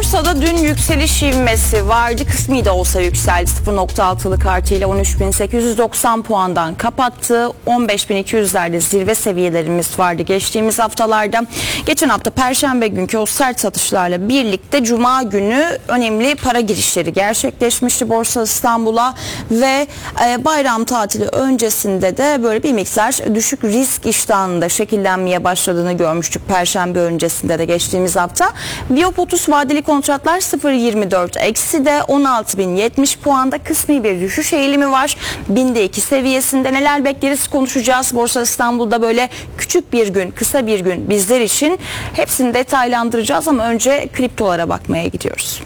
Borsada dün yükseliş ivmesi vardı. Kısmi de olsa yükseldi. 0.6'lık artıyla 13.890 puandan kapattı. 15.200'lerde zirve seviyelerimiz vardı geçtiğimiz haftalarda. Geçen hafta Perşembe günkü o sert satışlarla birlikte Cuma günü önemli para girişleri gerçekleşmişti Borsa İstanbul'a ve bayram tatili öncesinde de böyle bir miktar düşük risk iştahında şekillenmeye başladığını görmüştük Perşembe öncesinde de geçtiğimiz hafta. Viyop 30 vadeli kontratlar 0.24 eksi de 16.070 puanda kısmi bir düşüş eğilimi var. Binde 2 seviyesinde neler bekleriz konuşacağız. Borsa İstanbul'da böyle küçük bir gün, kısa bir gün bizler için hepsini detaylandıracağız ama önce kriptolara bakmaya gidiyoruz.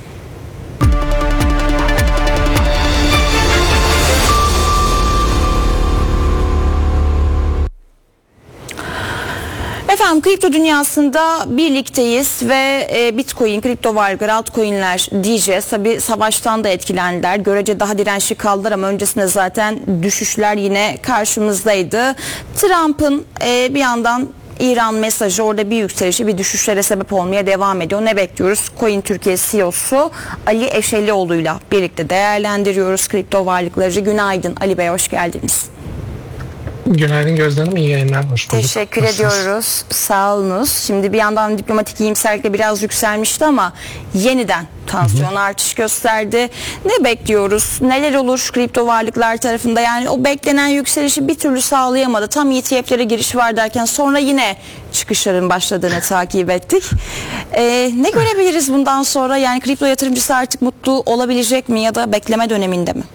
Efendim kripto dünyasında birlikteyiz ve Bitcoin, kripto varlıklar, altcoin'ler diyeceğiz. Tabi savaştan da etkilendiler. Görece daha dirençli kaldılar ama öncesinde zaten düşüşler yine karşımızdaydı. Trump'ın bir yandan İran mesajı orada bir yükselişi bir düşüşlere sebep olmaya devam ediyor. Ne bekliyoruz? Coin Türkiye CEO'su Ali Eşelioğlu'yla birlikte değerlendiriyoruz kripto varlıkları. Günaydın Ali Bey, hoş geldiniz. Günaydın Gözde Hanım, iyi yayınlar, hoş bulduk. Teşekkür ediyoruz, sağ olunuz. Şimdi bir yandan diplomatik iyimserlikle biraz yükselmişti ama yeniden tansiyon artış gösterdi. Ne bekliyoruz? Neler olur kripto varlıklar tarafında? Yani o beklenen yükselişi bir türlü sağlayamadı. Tam ETF'lere giriş var derken sonra yine çıkışların başladığını takip ettik. Ne görebiliriz bundan sonra? Yani kripto yatırımcısı artık mutlu olabilecek mi ya da bekleme döneminde mi?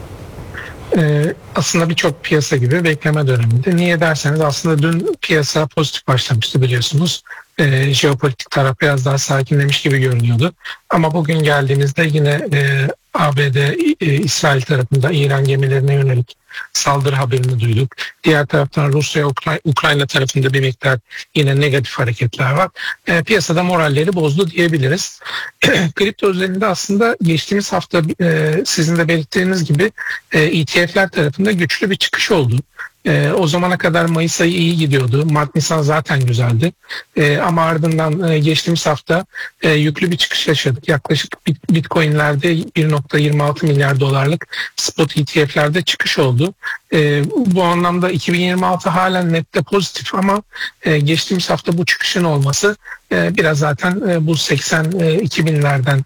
Aslında birçok piyasa gibi bekleme döneminde. Niye derseniz aslında dün piyasa pozitif başlamıştı biliyorsunuz. Jeopolitik taraf biraz daha sakinlemiş gibi görünüyordu. Ama bugün geldiğimizde yine ABD, İsrail tarafında İran gemilerine yönelik saldırı haberini duyduk. Diğer taraftan Rusya, Ukrayna tarafında bir miktar yine negatif hareketler var. Piyasada moralleri bozdu diyebiliriz. Kripto özelinde aslında geçtiğimiz hafta sizin de belirttiğiniz gibi ETF'ler tarafında güçlü bir çıkış oldu. O zamana kadar Mayıs ayı iyi gidiyordu. Mart, Nisan zaten güzeldi. Ama ardından geçtiğimiz hafta yüklü bir çıkış yaşadık. Yaklaşık Bitcoin'lerde 1.26 milyar dolarlık spot ETF'lerde çıkış oldu. Bu anlamda 2026 halen nette pozitif ama geçtiğimiz hafta bu çıkışın olması biraz zaten bu 82 binlerden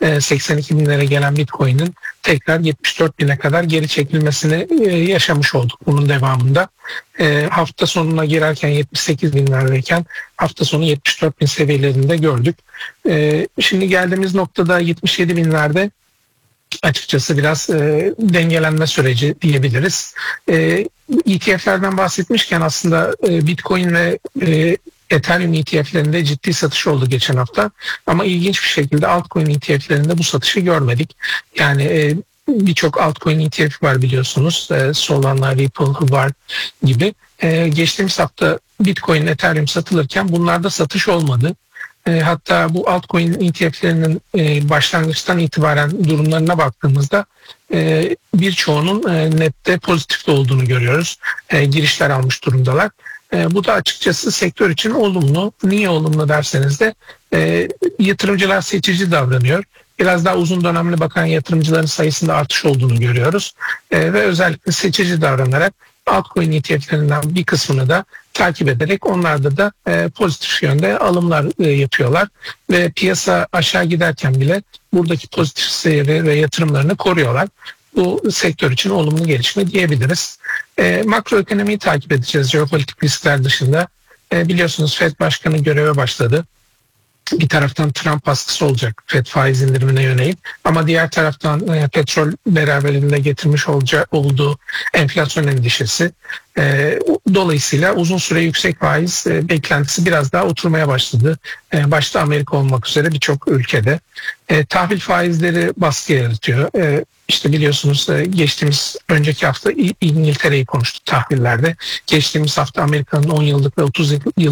82 binlere gelen Bitcoin'in tekrar 74 bine kadar geri çekilmesini yaşamış olduk bunun devamında. Hafta sonuna girerken 78 binlerdeyken hafta sonu 74 bin seviyelerinde gördük. Şimdi geldiğimiz noktada 77 binlerde açıkçası biraz dengelenme süreci diyebiliriz. ETF'lerden bahsetmişken aslında Bitcoin ve Ethereum ETF'lerinde ciddi satış oldu geçen hafta. Ama ilginç bir şekilde altcoin ETF'lerinde bu satışı görmedik. Yani birçok altcoin ETF var biliyorsunuz. Solana, Ripple var gibi. Geçtiğimiz hafta Bitcoin, Ethereum satılırken bunlarda satış olmadı. Hatta bu altcoin ETF'lerinin başlangıçtan itibaren durumlarına baktığımızda birçoğunun nette pozitif olduğunu görüyoruz. Girişler almış durumdalar. Bu da açıkçası sektör için olumlu. Niye olumlu derseniz de yatırımcılar seçici davranıyor. Biraz daha uzun dönemli bakan yatırımcıların sayısında artış olduğunu görüyoruz. Ve özellikle seçici davranarak altcoin ETF'lerinden bir kısmını da takip ederek onlarda da pozitif yönde alımlar yapıyorlar. Ve piyasa aşağı giderken bile buradaki pozitif seyri ve yatırımlarını koruyorlar. Bu sektör için olumlu gelişme diyebiliriz. Makroekonomiyi takip edeceğiz jeopolitik riskler dışında. Biliyorsunuz FED Başkanı göreve başladı. Bir taraftan Trump baskısı olacak FED faiz indirimine yönelik ama diğer taraftan petrol beraberinde getirmiş olduğu enflasyon endişesi. Dolayısıyla uzun süre yüksek faiz beklentisi biraz daha oturmaya başladı. Başta Amerika olmak üzere birçok ülkede. Tahvil faizleri baskı yaratıyor. İşte biliyorsunuz geçtiğimiz önceki hafta İngiltere'yi konuştuk tahvillerde. Geçtiğimiz hafta Amerika'nın 10 yıllık ve 30 yıllık